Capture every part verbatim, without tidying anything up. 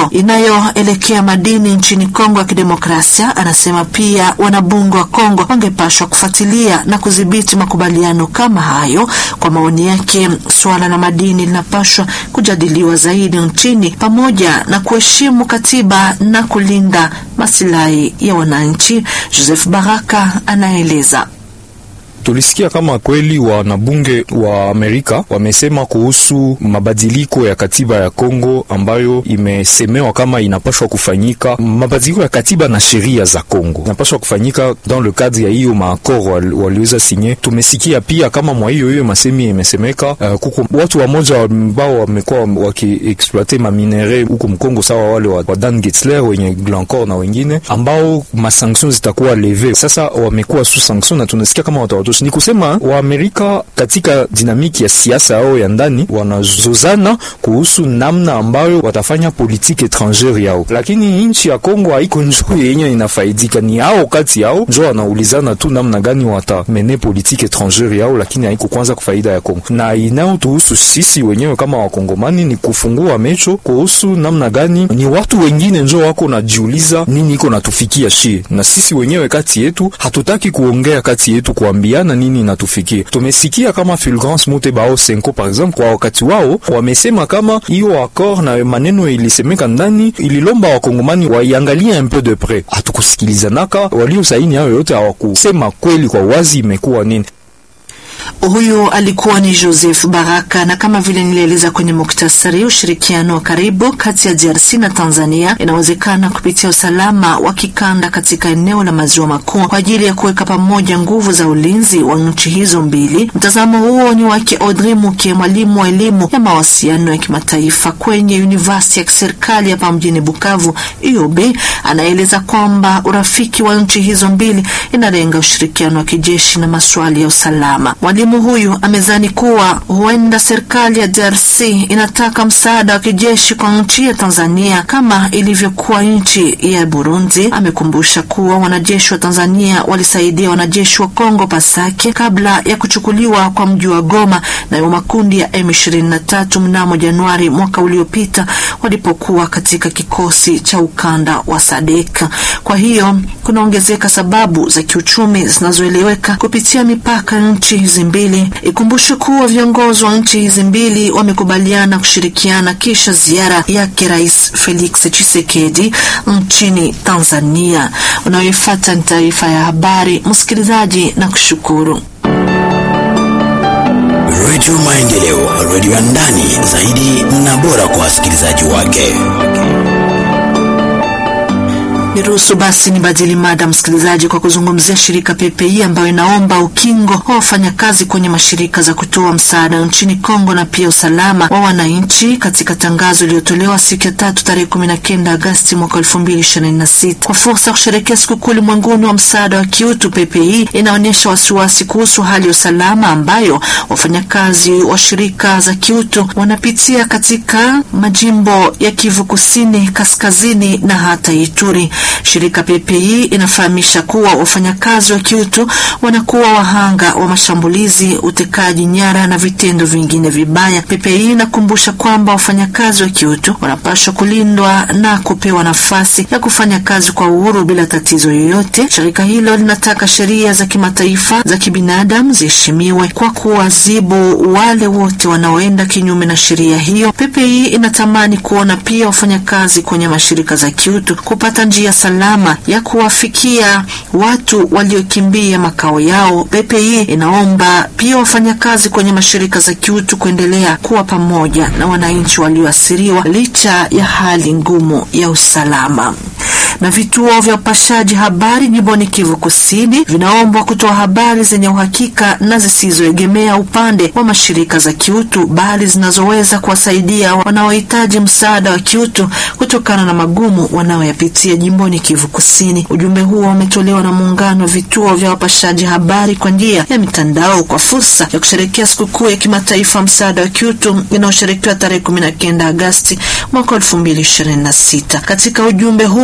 hiyo inayoelekea madini nchini Kongo ya Kidemokrasia. Anasema pia wanabunge wa Kongo wangepashwa kufuatilia na kudhibiti makubaliano kama hayo. Kwa maoni yake, swala la madini linapashwa kujadiliwa zaidi nchini pamoja na kuheshimu katiba na kulinda maslahi ya wananchi. Joseph Baraka anaeleza. Tulisikia kama kweli wanabunge wa Amerika wamesema kuhusu mabadiliko ya katiba ya Kongo ambayo imesemewa kama inapaswa kufanyika. Mabadiliko ya katiba na sheria za Kongo inapaswa kufanyika dans le cadre ya hiyo maakord waliweza sinye. Tumesikia pia kama mwa hiyo hiyo masemi imesemeka uh, kuko watu wamoja ambao wamekuwa wakiexploiter maminere huko Mkongo sawa wale wa, wa Dan Getzler wenye Glencore na wengine ambao masanctions zitakuwa leve. Sasa wamekuwa sous sanction na tunasikia kama watu ni kusema wa Amerika katika dinamiki ya siasa au ya ndani wanazozana kuhusu namna ambayo watafanya politiki étrangère yao, lakini nchi ya Kongo haiko njoo yenye inafaidika, ni hao kati yao njoo wanaulizana tu namna gani watamene politiki étrangère yao, lakini haiko kwanza kufaida ya Kongo. Na inao tuhusu sisi wenyewe kama wakongomani ni kufungua mecho kuhusu namna gani ni watu wengine njoo wako najiuliza nini iko natufikia shie, na sisi wenyewe kati yetu hatutaki kuongea kati yetu kuambia na nini natufikia. Tumesikia kama Fulgence Mutebao Senko par exemple, kwa wakati wao wamesema kama hiyo accord na maneno ilisemeka ndani ililomba wakongomani waiangalie un peu de près. Hatukusikilizanaka, walio saini hao yote hawakusema kweli kwa wazi imekuwa nini. Huyu alikuwa ni Joseph Baraka, na kama vile nilieleza kwenye muktasari, ushirikiano wa karibu kati ya D R C na Tanzania inawezekana kupitia usalama wa kikanda katika eneo la maziwa makuu kwa ajili ya kuweka pamoja nguvu za ulinzi wa nchi hizo mbili. Mtazamo huo ni wake Audrey Muke, mwalimu wa elimu ya mawasiliano ya kimataifa kwenye University ya kiserikali hapa mjini Bukavu U O B. Anaeleza kwamba urafiki wa nchi hizo mbili inalenga ushirikiano wa kijeshi na masuala ya usalama. Mwalimu huyu amezani kuwa huenda serikali ya D R C inataka msaada wa kijeshi kwa nchi ya Tanzania kama ilivyokuwa nchi ya Burundi. Amekumbusha kuwa wanajeshi wa Tanzania walisaidia wanajeshi wa Kongo Pasake kabla ya kuchukuliwa kwa mji wa Goma na makundi ya M ishirini na tatu mnamo Januari mwaka uliopita walipokuwa katika kikosi cha ukanda wa Sadek. Kwa hiyo kunaongezeka sababu za kiuchumi zinazoeleweka kupitia mipaka nchi hizi mbili. Ikumbushe kuwa viongozi wa nchi hizi mbili wamekubaliana kushirikiana kisha ziara yake Rais Felix Tshisekedi nchini Tanzania. Unayofuata ni taarifa ya habari, msikilizaji, na kushukuru. Radio Maendeleo, radio ya ndani zaidi na bora kwa wasikilizaji wake. Niruhusu basi nibadili mada, msikilizaji, kwa kuzungumzia shirika P P I ambayo inaomba ukingo wa wafanyakazi kwenye mashirika za kutoa msaada nchini Kongo na pia usalama wa wananchi. Katika tangazo lililotolewa siku ya tatu tarehe kumi na kenda Agosti mwaka elfu mbili ishirini na sita kwa fursa ya kusherehekea sikukuu ulimwenguni wa msaada wa kiutu, P P I inaonyesha wasiwasi kuhusu hali ya usalama ambayo wafanyakazi wa shirika za kiutu wanapitia katika majimbo ya Kivu Kusini, Kaskazini na hata Ituri. Shirika P P I inafahamisha kuwa wafanyakazi wa kiutu wanakuwa wahanga wa mashambulizi, utekaji nyara na vitendo vingine vibaya. P P I inakumbusha kwamba wafanyakazi wa kiutu wanapaswa kulindwa na kupewa nafasi ya kufanya kazi kwa uhuru bila tatizo yoyote. Shirika hilo linataka sheria za kimataifa za kibinadamu ziheshimiwe kwa kuadhibu wale wote wanaoenda kinyume na sheria hiyo. P P I inatamani kuona pia wafanyakazi kwenye mashirika za kiutu kupata njia salama ya kuwafikia watu waliokimbia makao yao. P P I inaomba pia wafanyakazi kwenye mashirika za kiutu kuendelea kuwa pamoja na wananchi walioathiriwa licha ya hali ngumu ya usalama. Na vituo vya upashaji habari jimboni Kivu Kusini vinaombwa kutoa habari zenye uhakika na zisizoegemea upande wa mashirika za kiutu, bali zinazoweza kuwasaidia wanaohitaji msaada wa kiutu kutokana na magumu wanaoyapitia jimboni Kivu Kusini. Ujumbe huo umetolewa na muungano wa vituo vya upashaji habari kwa njia ya mitandao kwa fursa ya kusherehekea sikukuu ya kimataifa msaada wa kiutu inayosherekewa tarehe kumi na kenda Agosti mwaka elfu mbili ishirini na sita. Katika ujumbe huo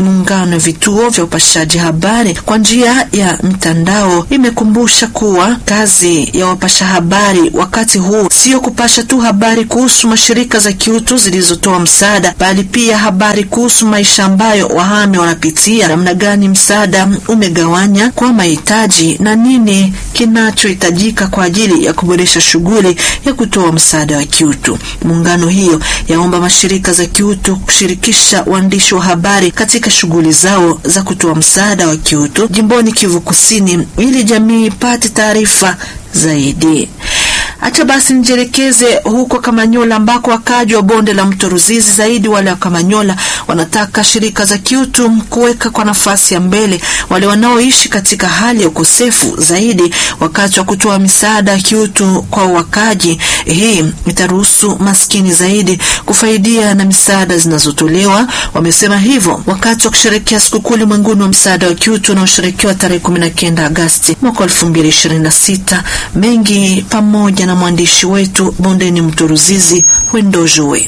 muungano wa vituo vya upashaji habari kwa njia ya mitandao imekumbusha kuwa kazi ya wapasha habari wakati huu sio kupasha tu habari kuhusu mashirika za kiutu zilizotoa msaada, bali pia habari kuhusu maisha ambayo wahame wanapitia, namna gani msaada umegawanya kwa mahitaji na nini kinachohitajika kwa ajili ya kuboresha shughuli ya kutoa msaada wa kiutu. Muungano hiyo yaomba mashirika za kiutu kushirikisha waandishi wa habari katika shughuli zao za kutoa msaada wa kiutu jimboni Kivu Kusini ili jamii ipate taarifa zaidi. Acha basi nijelekeze huko Kamanyola ambako wakaji wa bonde la mto Ruzizi, zaidi wale wa Kamanyola, wanataka shirika za kiutu kuweka kwa nafasi ya mbele wale wanaoishi katika hali ya ukosefu zaidi wakati wa kutoa misaada ya kiutu kwa wakaji. Hii itaruhusu maskini zaidi kufaidia na misaada zinazotolewa. Wamesema hivyo wakati wa kusherehekea sikukuu ulimwenguni wa msaada wa kiutu unaosherekewa tarehe kumi na kenda Agosti mwaka elfu mbili ishirini na sita. Mengi pamoja na mwandishi wetu bondeni mto Ruzizi Wendojowe.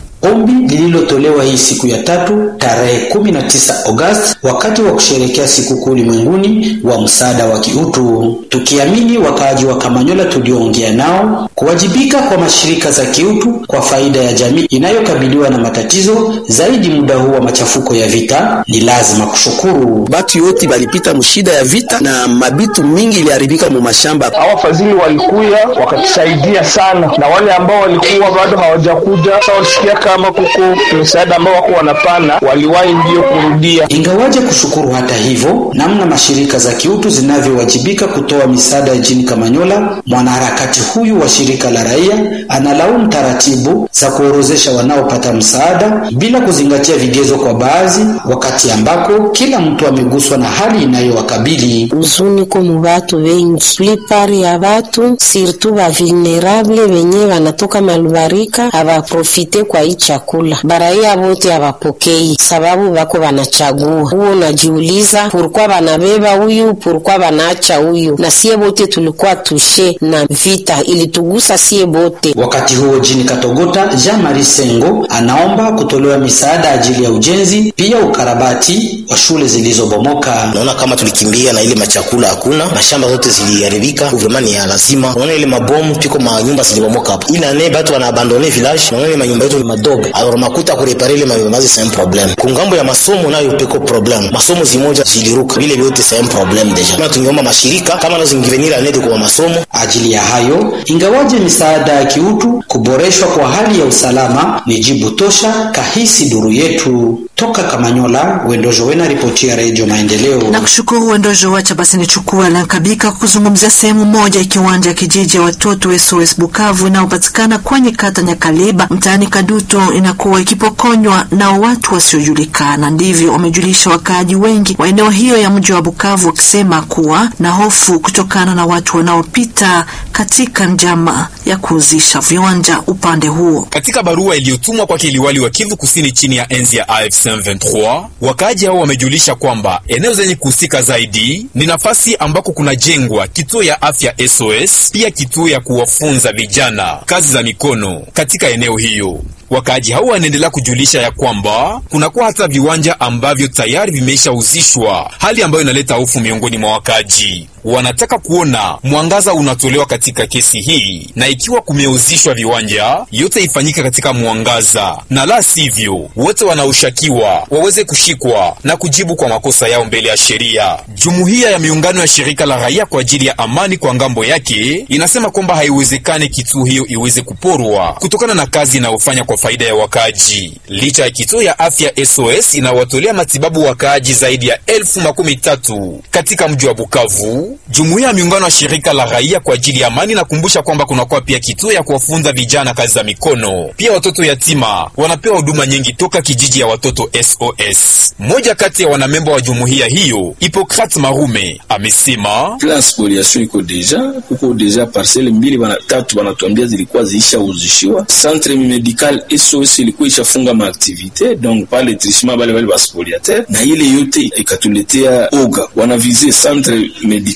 Ombi lililotolewa hii siku ya tatu tarehe kumi na tisa Agosti wakati wa kusherehekea sikukuu ulimwenguni wa msaada wa kiutu. Tukiamini wakaaji wa Kamanyola tulioongea nao kuwajibika kwa mashirika za kiutu kwa faida ya jamii inayokabiliwa na matatizo zaidi muda huu wa machafuko ya vita, ni lazima kushukuru. Batu yote balipita mshida ya vita na mabitu mingi iliharibika mu mashamba. Hawafadhili walikuya wakatusaidia sana, na wale ambao walikuwa bado hawajakuja sasa kama kuko msaada ambao wako wanapana waliwahi ndio kurudia. Ingawaje kushukuru hata hivyo namna mashirika za kiutu zinavyowajibika kutoa misaada nchini Kamanyola, mwanaharakati huyu wa shirika la raia analaumu taratibu za kuorozesha wanaopata msaada bila kuzingatia vigezo kwa baadhi, wakati ambako kila mtu ameguswa na hali inayowakabili. Uzuni kwa watu wengi, plupart ya watu surtout wa vulnerable wenye wanatoka malubarika hawaprofite kwa hii chakula. Baraia wote hawapokei sababu wako wanachagua. Huo unajiuliza pourquoi wanabeba huyu, pourquoi wanaacha huyu, na sie wote tulikuwa tushe na vita ilitugusa sie wote. Wakati huo jini Katogota, Jean Marie Sengo anaomba kutolewa misaada ajili ya ujenzi pia ukarabati wa shule zilizobomoka. Naona kama tulikimbia na ile machakula hakuna, mashamba zote ziliharibika, gouvernement ya lazima. Naona ile mabomu piko manyumba zilibomoka hapo. Ina ne batu wana abandone village, naona ile manyumba yetu ni madogo. Alors makuta kureparer ile manyumba c'est un problème. Kungambo ya masomo nayo peko problem. Masomo zimoja ziliruka. Vile vyote c'est un problème deja. Kama tungeomba mashirika kama nazo zingivenira nende kwa masomo ajili ya hayo. Ingawaje misaada ya kiutu kuboreshwa kwa hali ya usalama ni jibu tosha, kahisi duru yetu toka Kamanyola. Wendojowe na ripoti ya Radio Maendeleo. Na kushukuru Wendojowe. Acha basi nichukue Lankabika kuzungumzia sehemu moja ya kiwanja ya kijiji ya watoto S O S Bukavu inayopatikana kwenye kata Nyakaleba mtaani Kadutu inakuwa ikipokonywa na watu wasiojulikana. Ndivyo wamejulisha wakaaji wengi wa eneo hiyo ya mji wa Bukavu, wakisema kuwa na hofu kutokana na watu wanaopita katika njama ya kuuzisha viwanja upande huo. Katika barua iliyotumwa kwa kiliwali wa Kivu Kusini chini ya enzi ya A F C M ishirini na tatu, wakaaji hao wamejulisha kwamba eneo zenye kuhusika zaidi ni nafasi ambako kunajengwa kituo ya afya S O S, pia kituo ya kuwafunza vijana kazi za mikono katika eneo hiyo. Wakaaji hao wanaendelea kujulisha ya kwamba kunakuwa hata viwanja ambavyo tayari vimeshauzishwa, hali ambayo inaleta hofu miongoni mwa wakaaji. Wanataka kuona mwangaza unatolewa katika kesi hii, na ikiwa kumeuzishwa viwanja yote ifanyika katika mwangaza, na la sivyo wote wanaoshakiwa waweze kushikwa na kujibu kwa makosa yao mbele ya sheria. Jumuiya ya miungano ya shirika la raia kwa ajili ya amani kwa ngambo yake inasema kwamba haiwezekani kituo hiyo iweze kuporwa kutokana na kazi inayofanya kwa faida ya wakaaji. Licha ya kituo ya afya S O S inawatolea matibabu wakaaji zaidi ya elfu makumi tatu katika mji wa Bukavu, jumuiya ya miungano ya shirika la raia kwa ajili ya amani nakumbusha kwamba kunakuwa pia kituo ya kuwafunza vijana kazi za mikono. Pia watoto yatima wanapewa huduma nyingi toka kijiji ya watoto S O S. Mmoja kati ya wanamemba wa jumuiya hiyo, Hippocrate Marume, amesema plan spoliation iko deja, kuko deja parcelle mbili bana tatu banatuambia zilikuwa ziisha uzishiwa. Centre medical S O S ilikuwa ishafunga ma activité, donc pale trishima bale bale baspoliateur, na ile yote ikatuletea oga. Wanavize centre medical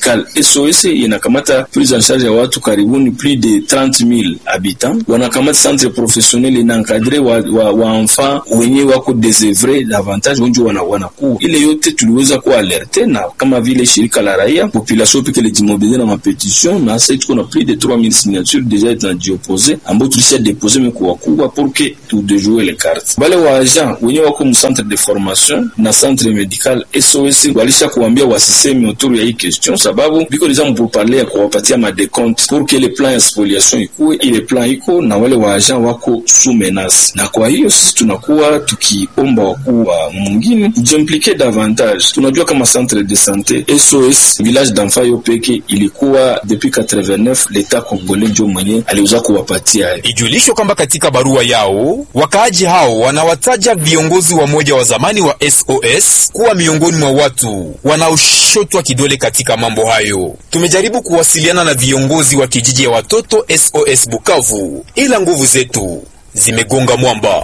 Medical S O S inakamata prise en charge ya watu karibuni plus de trente mille habitants. Wanakamata centre professionnel inankadre wa, wa, wa enfants wenye wako désœuvrés davantage wengi wana wanakuwa. Ile yote tuliweza ku alerte na kama vile shirika la raia population peke le dimobiliser na mapetition na sasa tuko na plus de trois mille signatures déjà étant déposées ambao tulisha déposer mko wakubwa pour que tout de jouer les cartes. Wale wa agent wenye wako mu centre de formation na centre medical S O S walisha kuambia wasisemi autour ya hii question sababu biko déjà pour parler kwa wapatia ma décompte pour que le plan ya spoliation ikuwe ile plan iko na wale wa agent wako sous menace. Na kwa hiyo sisi tunakuwa tukiomba wakuu wa mwingine jimpliquer davantage. Tunajua kama centre de santé S O S village d'enfants yo peke ilikuwa depuis quatre-vingt-neuf l'État congolais ndio mwenye aliweza kuwapatia. Ijulisho kwamba katika barua yao wakaaji hao wanawataja viongozi wa moja wa zamani wa S O S kuwa miongoni mwa watu wanaoshotwa kidole katika mambo hayo. Tumejaribu kuwasiliana na viongozi wa kijiji ya watoto S O S Bukavu ila nguvu zetu zimegonga mwamba.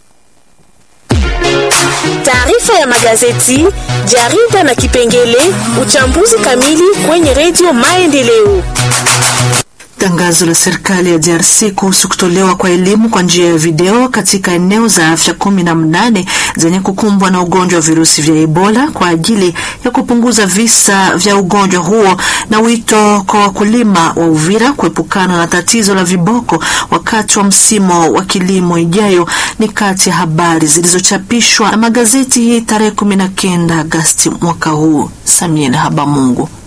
Taarifa ya magazeti, jarida na kipengele uchambuzi kamili kwenye Radio Maendeleo. Tangazo la serikali ya D R C kuhusu kutolewa kwa elimu kwa njia ya video katika eneo za afya kumi na nane zenye kukumbwa na ugonjwa wa virusi vya Ebola kwa ajili ya kupunguza visa vya ugonjwa huo, na wito kwa wakulima wa Uvira kuepukana na tatizo la viboko wakati wa msimu wa kilimo ijayo ni kati ya habari zilizochapishwa na magazeti hii tarehe kumi na kenda Agosti mwaka huu. Samien Habamungu.